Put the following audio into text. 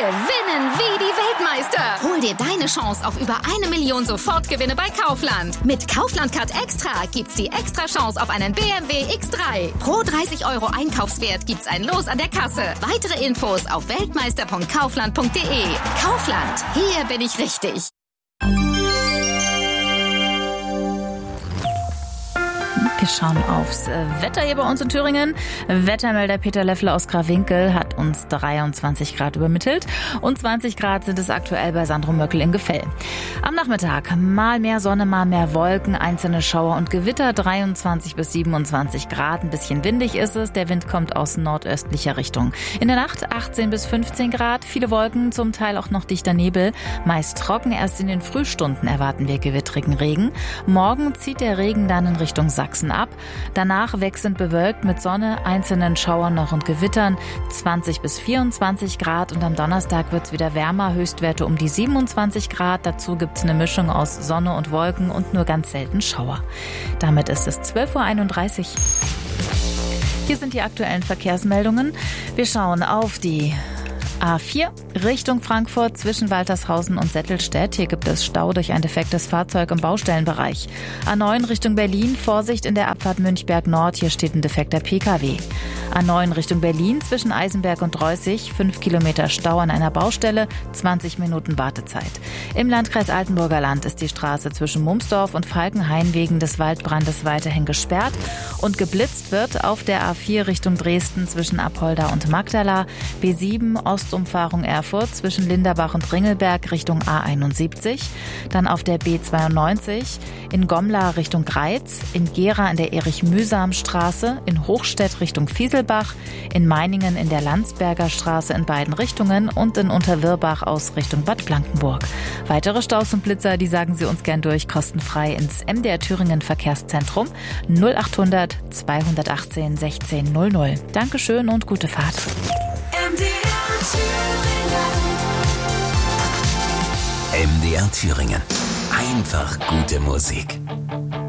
Gewinnen wie die Weltmeister. Hol dir deine Chance auf über 1 Million Sofortgewinne bei Kaufland. Mit Kaufland Card Extra gibt's die extra Chance auf einen BMW X3. Pro 30 € Einkaufswert gibt's ein Los an der Kasse. Weitere Infos auf weltmeister.kaufland.de. Kaufland, hier bin ich richtig. Wir schauen aufs Wetter hier bei uns in Thüringen. Wettermelder Peter Leffler aus Krawinkel hat uns 23 Grad übermittelt und 20 Grad sind es aktuell bei Sandro Möckel in Gefell. Am Nachmittag mal mehr Sonne, mal mehr Wolken, einzelne Schauer und Gewitter, 23 bis 27 Grad. Ein bisschen windig ist es, der Wind kommt aus nordöstlicher Richtung. In der Nacht 18 bis 15 Grad, viele Wolken, zum Teil auch noch dichter Nebel. Meist trocken, erst in den Frühstunden erwarten wir gewittrigen Regen. Morgen zieht der Regen dann in Richtung Sachsen ab. Danach wechselnd bewölkt mit Sonne, einzelnen Schauern noch und Gewittern, 20 bis 24 Grad und am Donnerstag wird es wieder wärmer, Höchstwerte um die 27 Grad. Dazu gibt es eine Mischung aus Sonne und Wolken und nur ganz selten Schauer. Damit ist es 12.31 Uhr. Hier sind die aktuellen Verkehrsmeldungen. Wir schauen auf die A4 Richtung Frankfurt zwischen Waltershausen und Settelstedt. Hier gibt es Stau durch ein defektes Fahrzeug im Baustellenbereich. A9 Richtung Berlin, Vorsicht in der Abfahrt Münchberg Nord, hier steht ein defekter PKW. A9 Richtung Berlin zwischen Eisenberg und Reußig, 5 Kilometer Stau an einer Baustelle, 20 Minuten Wartezeit. Im Landkreis Altenburger Land ist die Straße zwischen Mumsdorf und Falkenhain wegen des Waldbrandes weiterhin gesperrt und geblitzt wird auf der A4 Richtung Dresden zwischen Apolda und Magdala, B7 Ostumfahrung Erfurt zwischen Linderbach und Ringelberg Richtung A71, dann auf der B92 in Gomla Richtung Greiz, in Gera in der Erich-Mühsam-Straße, in Hochstedt Richtung Fieselbach, in Meiningen in der Landsberger Straße in beiden Richtungen und in Unterwirbach aus Richtung Bad Blankenburg. Weitere Staus und Blitzer, die sagen Sie uns gern durch, kostenfrei ins MDR Thüringen Verkehrszentrum 0800 218 1600. Dankeschön und gute Fahrt. MDR Thüringen. Einfach gute Musik.